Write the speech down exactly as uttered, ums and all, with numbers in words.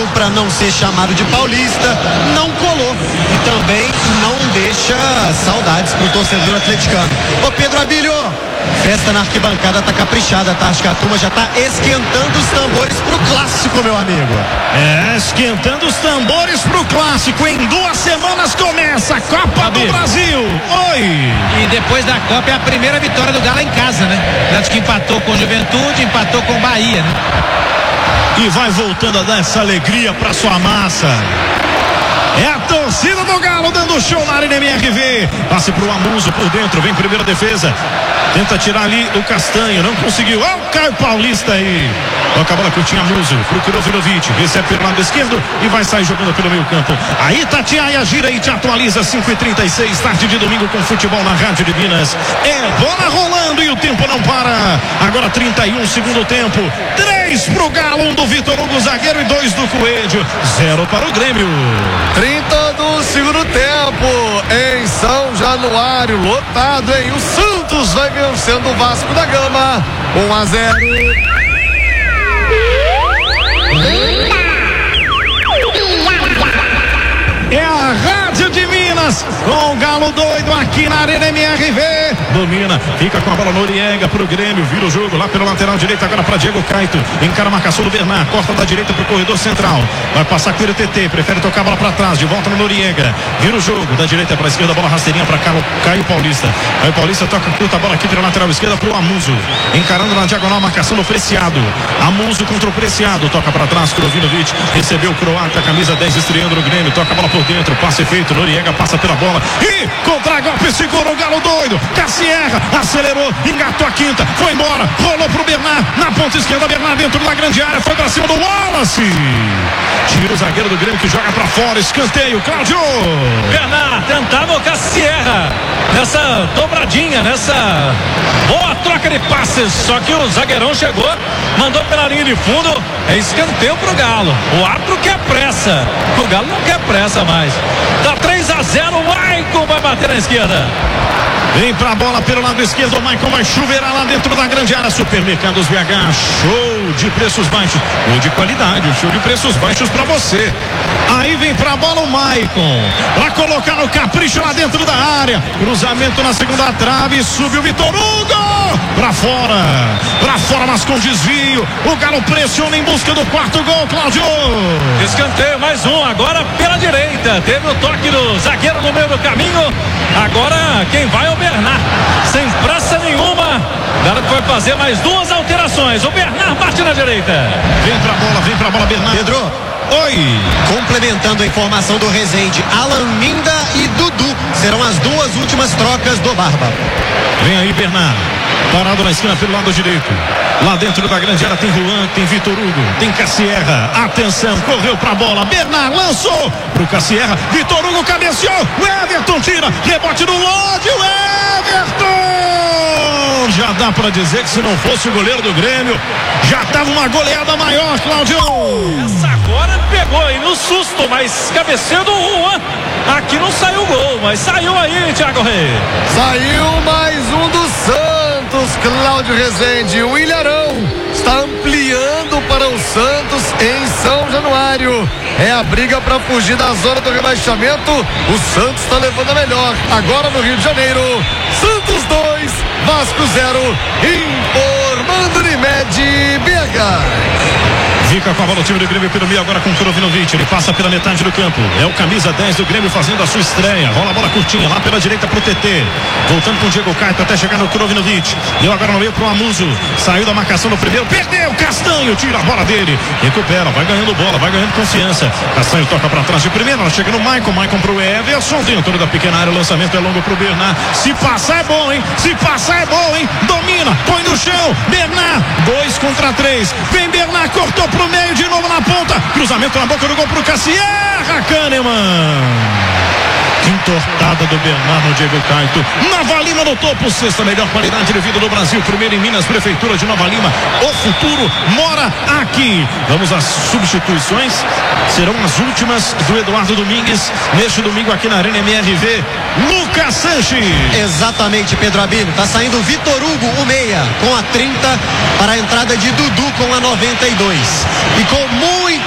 para não ser chamado de paulista, não colou. E também não deixa saudades pro torcedor atleticano. Ô Pedro Abílio, festa na arquibancada tá caprichada, tá? Acho que a turma já tá esquentando os tambores pro clássico, meu amigo. É, esquentando os tambores pro clássico. Em duas semanas começa a Copa Abílio do Brasil. Oi! E depois da Copa é a primeira vitória do Galo em casa, né? Acho que empatou com Juventude, empatou com Bahia, né? E vai voltando a dar essa alegria pra sua massa. É a torcida do Galo dando show na Arena M R V. Passe pro Amuso por dentro, vem primeira defesa. Tenta tirar ali o Castanho, não conseguiu. Olha o Caio Paulista aí. Toca a bola curtinha, Amuso. Procurou Virovic, recebe pelo lado esquerdo e vai sair jogando pelo meio campo. Aí Tatiaia gira e te atualiza. Cinco e trinta e seis, tarde de domingo com futebol na Rádio de Minas. É bola rolando e o tempo não para. Agora trinta e um, segundo tempo. Três pro Galo, um do Vitor Hugo, zagueiro, e dois do Coelho. Zero para o Grêmio. trinta do segundo tempo em São Januário, lotado, hein? O Santos vai vencendo o Vasco da Gama, um a zero. É a Rádio de Minas, com o Galo doido aqui na Arena M R V. Domina, fica com a bola Noriega pro Grêmio, vira o jogo lá pela lateral direita, agora para Diego Caito. Encara a marcação do Bernard, corta da direita pro corredor central. Vai passar com o T T, prefere tocar a bola para trás, de volta no Noriega. Vira o jogo, da direita para esquerda, bola rasteirinha para Caio Paulista. Caio Paulista toca curta a bola aqui pela lateral esquerda pro Amuso. Encarando na diagonal a marcação do Preciado. Amuso contra o Preciado, toca para trás, Krovinovic. Recebeu o croata, camisa dez, estreando no Grêmio, toca a bola por dentro, passe feito, Noriega passa pela bola e contra-golpe, segura o Galo doido. Cassierra acelerou, engatou a quinta, foi embora, rolou pro Bernard, na ponta esquerda, Bernard dentro da grande área, foi pra cima do Wallace. Tira o zagueiro do Grêmio que joga pra fora, escanteio, Cláudio. Bernard tentava o Cassierra nessa dobradinha, nessa boa troca de passes, só que o zagueirão chegou, mandou pela linha de fundo, é escanteio pro Galo. O árbitro quer pressa, o Galo não quer pressa mais. Tá três a zero, o Maicon vai bater na esquerda. Vem pra bola pelo lado esquerdo, o Maicon vai chuveirar lá dentro da grande área. Supermercados B H, show de preços baixos, ou de qualidade, show de preços baixos pra você. Aí vem pra bola o Maicon, pra colocar no capricho lá dentro da área. Cruzamento na segunda trave, subiu o Vitor Hugo, pra fora, pra fora, mas com desvio. O Galo pressiona em busca do quarto gol, Cláudio. Escanteio, mais um, agora pela direita. Teve o toque do zagueiro no meio do caminho. Agora quem vai é o Bernard, sem pressa nenhuma. O Galo vai fazer mais duas alterações. O Bernard bate na direita. Vem pra bola, vem pra bola, Bernard. Pedro. Oi. Complementando a informação do Rezende, Alan Minda e Dudu serão as duas últimas trocas do Barba. Vem aí Bernard, parado na esquina pelo lado direito. Lá dentro da grande área tem Juan, tem Vitor Hugo, tem Cassierra. Atenção, correu pra bola, Bernard lançou pro Cassierra, Vitor Hugo cabeceou, o Everton tira, rebote no Lodi, o Everton! Já dá pra dizer que se não fosse o goleiro do Grêmio, já tava uma goleada maior, Cláudio. Essa agora pegou aí no susto, mas cabeceio do Juan. Aqui não saiu gol, mas saiu aí, Thiago Reis. Saiu mais um do Santos, Cláudio Rezende. O Ilharão está ampliando para o Santos em São Januário. É a briga para fugir da zona do rebaixamento. O Santos está levando a melhor. Agora no Rio de Janeiro, Santos dois, Vasco zero. Informando Unimed B H. Fica com a bola o time do Grêmio pelo meio agora com o Krovinovic. Ele passa pela metade do campo. É o camisa dez do Grêmio fazendo a sua estreia. Rola a bola curtinha lá pela direita pro T T. Voltando com o Diego Caito até chegar no Krovinovic. Deu agora no meio pro Amuso. Saiu da marcação no primeiro. Perdeu Castanho. Tira a bola dele. Recupera. Vai ganhando bola. Vai ganhando confiança. Castanho toca pra trás de primeira. Ela chega no Maicon. Maicon pro Everson. Dentro da pequena área. O lançamento é longo pro Bernard. Se passar é bom, hein? Se passar é bom, hein? Domina. Põe no chão. Bernard. Dois contra três. Vem Bernard. Cortou pro meio de novo na ponta, cruzamento na boca do gol pro Cassierra, Kahneman. Entortada do Bernardo, Diego Caito. Nova Lima no topo, sexta melhor qualidade de vida do Brasil. Primeiro em Minas, Prefeitura de Nova Lima. O futuro mora aqui. Vamos às substituições. Serão as últimas do Eduardo Domingues neste domingo aqui na Arena M R V. Lucas Sanches. Exatamente, Pedro Abílio. Tá saindo Vitor Hugo, o meia, com a trinta, para a entrada de Dudu com a noventa e dois. Ficou muito